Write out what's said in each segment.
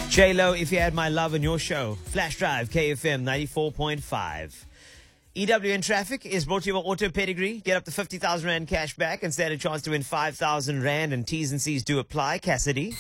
J-Lo, If You Had My Love in Your Show. Flash Drive, KFM 94.5. EWN Traffic is brought to you by Auto Pedigree. Get up to 50,000 Rand cash back and stand a chance to win 5,000 Rand, and T's and C's do apply. Cassidy.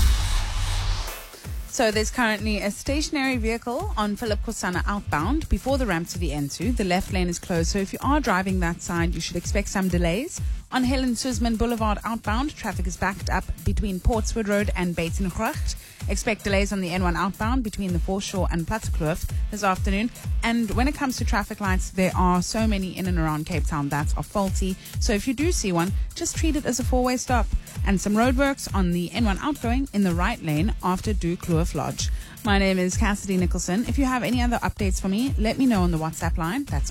So there's currently a stationary vehicle on Philip Kosana outbound before the ramp to the N2. The left lane is closed, so if you are driving that side, you should expect some delays. On Helen Suzman Boulevard outbound, traffic is backed up between Portswood Road and Batenkrucht. Expect delays on the N1 outbound between the Foreshore and Plattekloof this afternoon. And when it comes to traffic lights, there are so many in and around Cape Town that are faulty. So if you do see one, just treat it as a four-way stop. And some roadworks on the N1 outgoing in the right lane after Kloof Lodge. My name is Cassidy Nicholson. If you have any other updates for me, let me know on the WhatsApp line. That's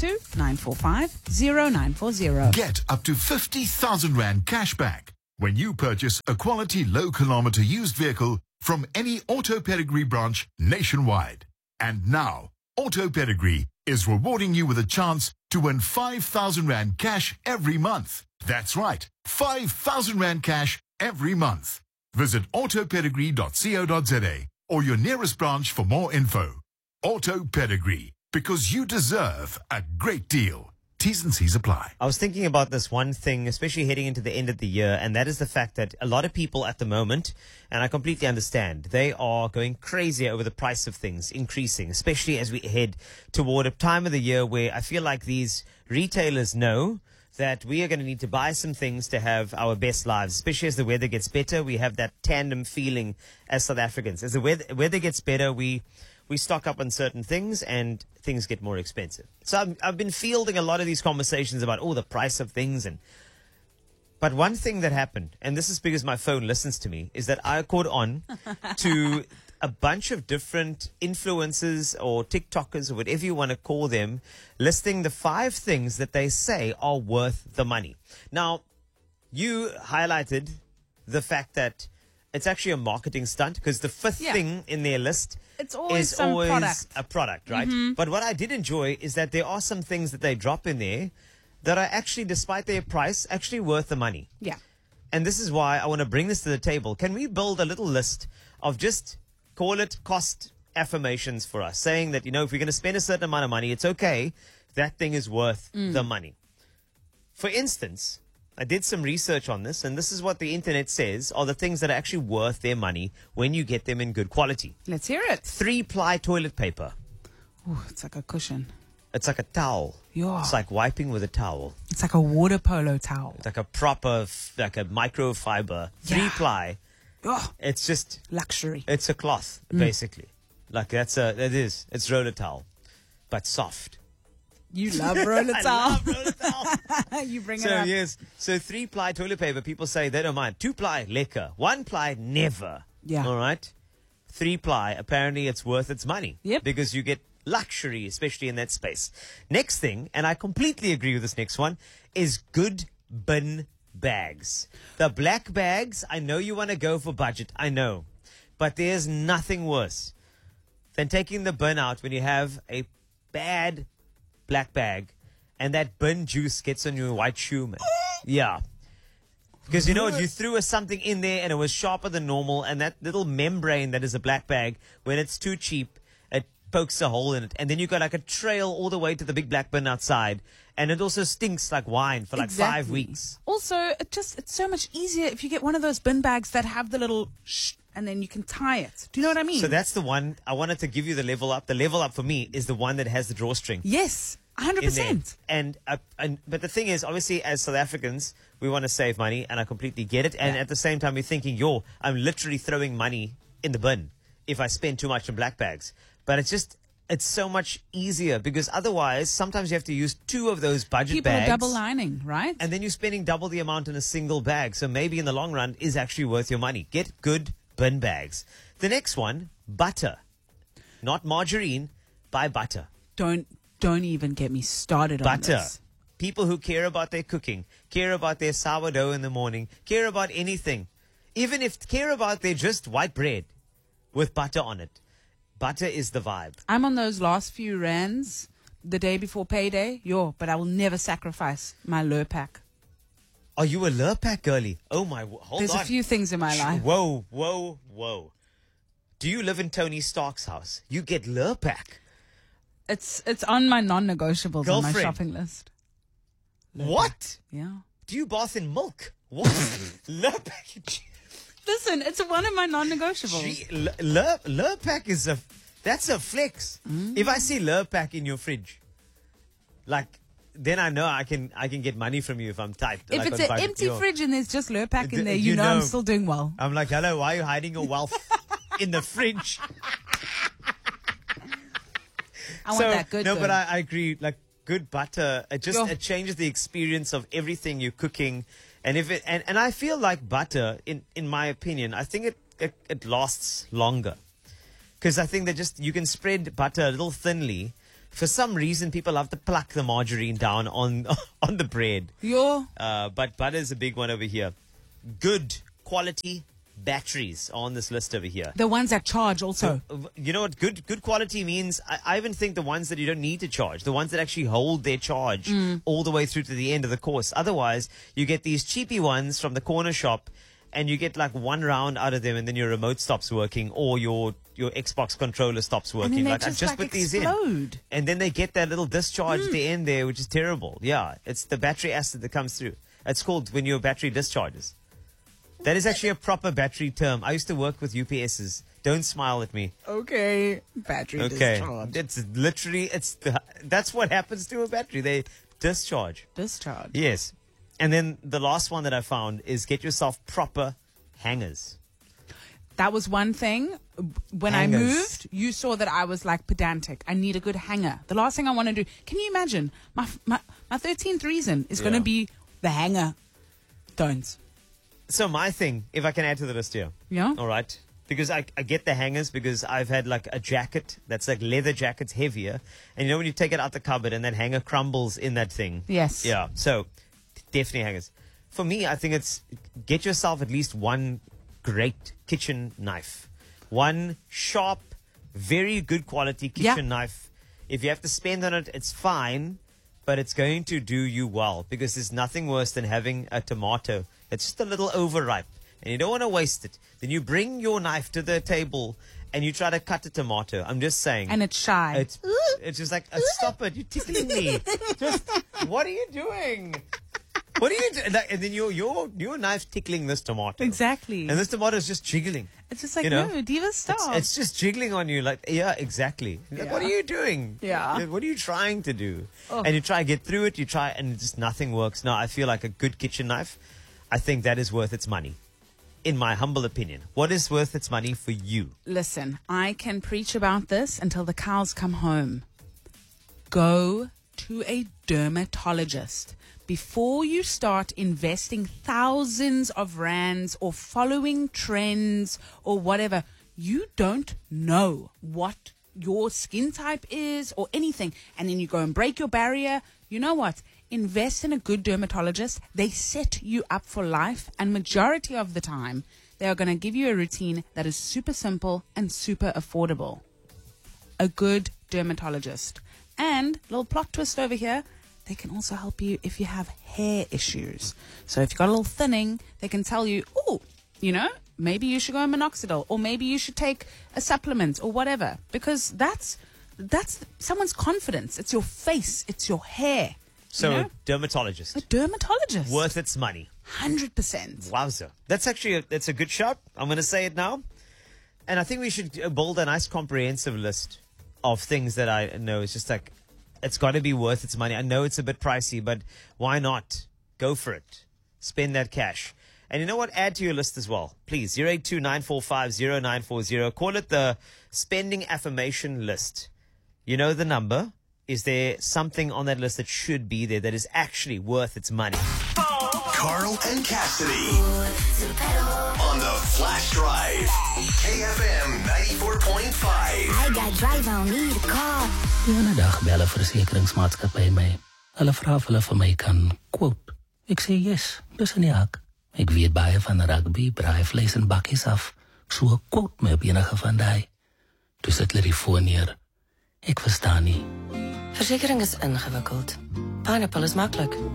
082-945-0940. Get up to 50,000 Rand cash back when you purchase a quality low-kilometer used vehicle from any Auto Pedigree branch nationwide. And now, Auto Pedigree is rewarding you with a chance to win 5,000 Rand cash every month. That's right, 5,000 Rand cash every month. Visit autopedigree.co.za or your nearest branch for more info. Auto Pedigree, because you deserve a great deal. T's and C's apply. I was thinking about this one thing, especially heading into the end of the year, and that is the fact that a lot of people at the moment, and I completely understand, they are going crazy over the price of things increasing, especially as we head toward a time of the year where I feel like these retailers know that we are going to need to buy some things to have our best lives, especially as the weather gets better. We have that tandem feeling as South Africans. As the weather gets better, we stock up on certain things and things get more expensive. So I've been fielding a lot of these conversations about, the price of things. But one thing that happened, and this is because my phone listens to me, is that I caught on to a bunch of different influencers or TikTokers or whatever you want to call them, listing the 5 things that they say are worth the money. Now, you highlighted the fact that it's actually a marketing stunt because the 5th thing in their list It's always is some always product. a product, right? But what I did enjoy is that there are some things that they drop in there that are actually, despite their price, actually worth the money. Yeah. And this is why I want to bring this to the table. Can we build a little list of just, call it cost affirmations for us, saying that, if we're going to spend a certain amount of money, it's okay, that thing is worth the money. For instance, I did some research on this, and this is what the internet says are the things that are actually worth their money when you get them in good quality. Let's hear it. 3-ply toilet paper. Ooh, it's like a cushion. It's like a towel. Yeah. It's like wiping with a towel. It's like a water polo towel. It's like a proper, like a microfiber. 3-ply. Oh, It's just, luxury. it's a cloth, basically. Like it's roller towel, but soft. You love roller I towel. love roller towel. You bring it So up. yes, so 3-ply toilet paper, people say they don't mind. 2-ply, lekker. 1-ply, never. Yeah. All right. 3-ply, apparently it's worth its money. Yep. Because you get luxury, especially in that space. Next thing, and I completely agree with this next one, is good bin bags. The black bags, I know you want to go for budget, I know. But there's nothing worse than taking the bin out when you have a bad black bag and that bin juice gets on your white shoe, man. Yeah. Because you know what? You threw something in there and it was sharper than normal, and that little membrane that is a black bag, when it's too cheap, it pokes a hole in it. And then you got like a trail all the way to the big black bin outside. And it also stinks like wine for like 5 weeks. Also, it's so much easier if you get one of those bin bags that have the little and then you can tie it. Do you know what I mean? So that's the one. I wanted to give you the level up. The level up for me is the one that has the drawstring. Yes, in there. 100%. And but the thing is, obviously, as South Africans, we want to save money, and I completely get it. And at the same time, we're thinking, I'm literally throwing money in the bin if I spend too much on black bags. But it's so much easier, because otherwise, sometimes you have to use 2 of those budget People bags. are double lining, right? And then you're spending double the amount in a single bag. So maybe in the long run is actually worth your money. Get good bin bags. The next one, butter. Not margarine, buy butter. Don't even get me started on Butter. this. People who care about their cooking, care about their sourdough in the morning, care about anything. Even if care about their just white bread with butter on it. Butter is the vibe. I'm on those last few rands the day before payday. But I will never sacrifice my Lurpak. Are you a Lurpak girly? Oh my, hold There's on. a few things in my life. Whoa. Do you live in Tony Stark's house? You get Lurpak. It's on my non-negotiables on my Girlfriend. shopping list. What? Yeah. Do you bath in milk? What? Lurpak. Listen, it's one of my non-negotiables. Lurpak is that's a flex. If I see Lurpak in your fridge, then I know I can get money from you if I'm tight. If like it's on an budget. empty fridge and there's just Lurpak in there, You you know I'm know. still doing well. I'm like, hello, why are you hiding your wealth in the fridge? I want that good. No, but I agree. Like good butter, it changes the experience of everything you're cooking. And if it and I feel like butter, in my opinion, I think it lasts longer. Because I think that you can spread butter a little thinly. For some reason, people love to pluck the margarine down on the bread. But butter is a big one over here. Good quality batteries are on this list over here. The ones that charge also. You know what good quality means? I even think the ones that you don't need to charge, the ones that actually hold their charge all the way through to the end of the course. Otherwise, you get these cheapy ones from the corner shop, and you get like one round out of them, and then your remote stops working, or your Xbox controller stops working. And then Like they I just just put these in, explode. and then they get that little discharge at the end there, which is terrible. Yeah, it's the battery acid that comes through. It's called when your battery discharges. That is actually a proper battery term. I used to work with UPSs. Don't smile at me. Okay. Battery discharge. It's literally, that's what happens to a battery. They discharge. Discharge. Yes. And then the last one that I found is get yourself proper hangers. That was one thing. When Hangers. I moved, you saw that I was like pedantic. I need a good hanger. The last thing I want to do. Can you imagine? My 13th reason is going to be the hanger. Don't. So my thing, if I can add to the list here. Yeah. All right. Because I get the hangers because I've had like a jacket that's like leather jacket's heavier. And you know when you take it out the cupboard and that hanger crumbles in that thing. Yes. Yeah. So definitely hangers. For me, I think it's get yourself at least one great kitchen knife. One sharp, very good quality kitchen knife. If you have to spend on it, it's fine. But it's going to do you well because there's nothing worse than having a tomato. It's just a little overripe and you don't want to waste it. Then you bring your knife to the table and you try to cut a tomato. I'm just saying. And it's shy. It's just like, stop it. You're tickling me. Just, what are you doing? What are you doing? Like, and then your knife's tickling this tomato. Exactly. And this tomato is just jiggling. It's just like, you know? no, Diva, stop. It's just jiggling on you. Like, yeah, exactly. Like, what are you doing? Yeah. What are you trying to do? Oh. And you try to get through it. You try and just nothing works. No, I feel like a good kitchen knife, I think that is worth its money. In my humble opinion. What is worth its money for you? Listen, I can preach about this until the cows come home. Go to a dermatologist. Before you start investing thousands of rands or following trends or whatever, you don't know what your skin type is or anything. And then you go and break your barrier. You know what? Invest in a good dermatologist. They set you up for life. And majority of the time, they are going to give you a routine that is super simple and super affordable. A good dermatologist. And little plot twist over here. They can also help you if you have hair issues. So if you've got a little thinning, they can tell you, oh, you know, maybe you should go on minoxidil or maybe you should take a supplement or whatever. Because that's someone's confidence. It's your face. It's your hair. So, you know? dermatologist. A dermatologist. Worth its money. 100%. Wowza. That's actually that's a good shot. I'm going to say it now. And I think we should build a nice comprehensive list of things that I know. It's just like, it's got to be worth its money. I know it's a bit pricey, but why not? Go for it. Spend that cash. And you know what? Add to your list as well. Please, 082-945-0940. Call it the spending affirmation list. You know the number. Is there something on that list that should be there that is actually worth its money? Carl and Cassidy on the Flash Drive. KFM 94.5. I got drive, I don't need a car. Een dag bel 'n versekeringsmaatskappy my. Hulle vra of hulle vir my kan quote. Ek sê yes, dis in die hak. Ek weet baie van rugby, braaivleis en bakkies af. So quote my op enige van daai. Toe sit hulle die foon neer. Ek verstaan nie. Versekering is ingewikkeld. Pineapple is maklik.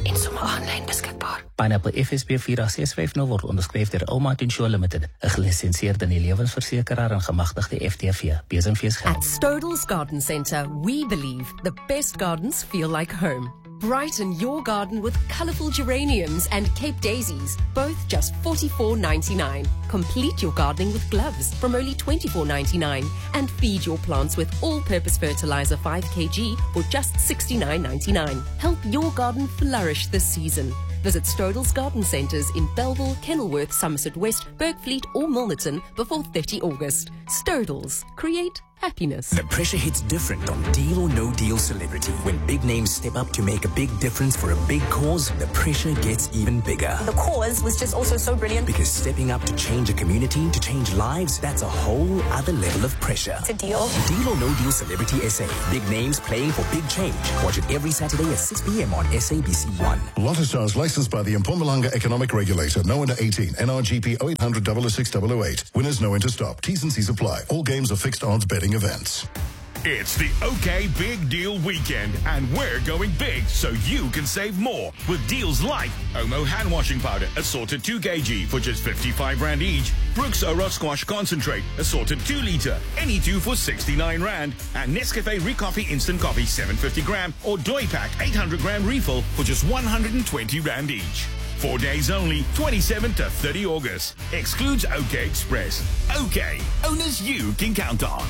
en sommer aanlyn beskikbaar. Pineapple FSB 4650 word onderskryf deur Omat Insure Limited, 'n gelisensieerde lewensversekeraar en gemagtigde FTV, besemfeesgeld. At Stodell's Garden Centre, we believe the best gardens feel like home. Brighten your garden with colourful geraniums and Cape daisies, both just $44.99. Complete your gardening with gloves from only $24.99. And feed your plants with all-purpose fertilizer 5 kg for just $69.99. Help your garden flourish this season. Visit Stodell's Garden Centres in Belleville, Kenilworth, Somerset West, Bergfleet or Milnerton before 30 August. Stodell's. Create happiness. The pressure hits different on Deal or No Deal Celebrity. When big names step up to make a big difference for a big cause, the pressure gets even bigger. The cause was just also so brilliant. Because stepping up to change a community, to change lives, that's a whole other level of pressure. It's a deal. Deal or No Deal Celebrity SA. Big names playing for big change. Watch it every Saturday at 6 p.m. on SABC1. Lotto Stars licensed by the Mpumalanga Economic Regulator. No under 18. NRGP 0800 006 008. Winners no enter stop. T's and C's apply. All games are fixed odds betting events. It's the OK Big Deal Weekend, and we're going big so you can save more with deals like Omo hand washing powder, assorted 2 kg for just 55 Rand each. Brooks Oros Squash Concentrate, assorted 2 litre, any 2 for 69 Rand. And Nescafe Recoffee Instant Coffee 750 gram or Doi Pack 800 gram refill for just 120 Rand each. 4 days only, 27 to 30 August. Excludes OK Express. OK, owners you can count on.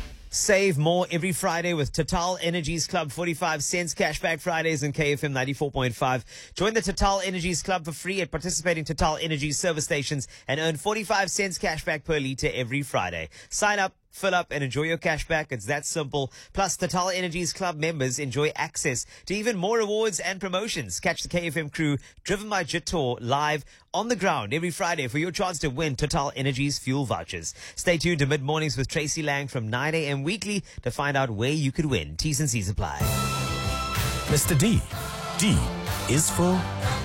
Save more every Friday with Total Energies Club 45 cents cashback Fridays and KFM 94.5. Join the Total Energies Club for free at participating Total Energies service stations and earn 45 cents cashback per litre every Friday. Sign up, fill up and enjoy your cashback. It's that simple. Plus, Total Energies Club members enjoy access to even more rewards and promotions. Catch the KFM crew driven by Jitor live on the ground every Friday for your chance to win Total Energies fuel vouchers. Stay tuned to Mid-Mornings with Tracy Lang from 9 a.m. weekly to find out where you could win. T's and C's apply. Mr. D. D is for